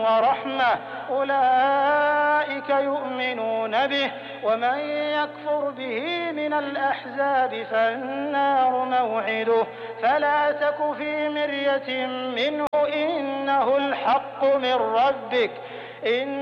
ورحمة أولئك يؤمنون به ومن يكفر به من الأحزاب فالنار موعده فلا تك في مرية منه إنه الحق من ربك